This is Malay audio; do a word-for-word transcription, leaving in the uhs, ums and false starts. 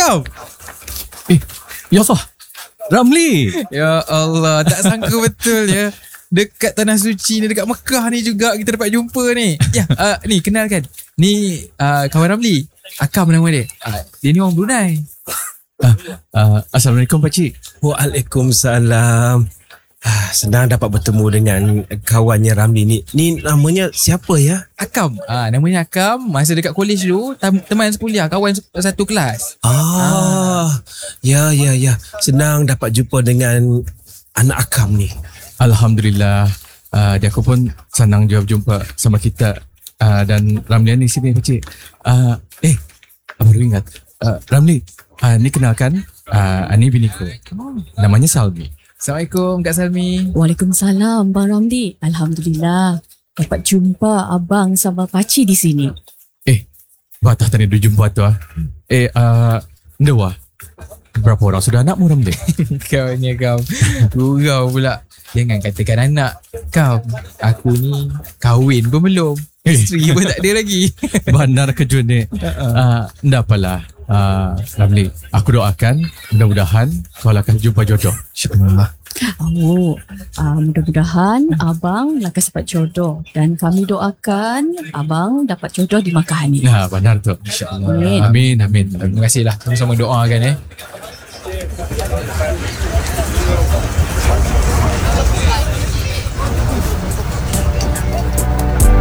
Akam. Eh, ya Allah, Ramli. Ya Allah, tak sangka betul ya. Dekat Tanah Suci ni, dekat Mekah ni juga kita dapat jumpa ni. Ya, uh, ni kenalkan. Ni uh, kawan Ramli. Akam nama dia. Uh, dia ni orang Brunei. Uh, uh, Assalamualaikum Pakcik. Waalaikumsalam. Ah, senang dapat bertemu dengan kawannya Ramli ni. Ni namanya siapa ya? Akam. Ah, namanya Akam. Masa dekat college dulu, tam- teman sekuliah, kawan satu kelas. Ah, ah, ya ya ya. Senang dapat jumpa dengan anak Akam ni. Alhamdulillah. Uh, dia aku pun senang jawab jumpa sama kita. Uh, dan Ramli ni sini Pakcik. Uh, eh, baru ingat. Uh, Ramli, uh, ni kenalkan. Uh, ni biniku. Namanya Salmi. Assalamualaikum Kak Salmi. Waalaikumsalam Bang Ramli. Alhamdulillah dapat jumpa abang sama pakcik di sini. Eh, batah tadi dua jumpa tu ah. Eh, uh, Ndewa. Berapa orang sudah anak mu Ramli? Kau ni kau. Gurau pula. Jangan katakan anak. Kau, aku ni kahwin pun belum. Isteri pun tak ada lagi. Benar kejut ni. Uh, Nda apalah. Uh, Ramli, aku doakan mudah-mudahan kau akan jumpa jodoh. InsyaAllah. Oh, uh, mudah-mudahan abang lakas dapat jodoh dan kami doakan abang dapat jodoh di Makkah ni. Nah, benar tu. InsyaAllah. Amin. Amin, amin. Terima kasih lah. Sama-sama doakan eh.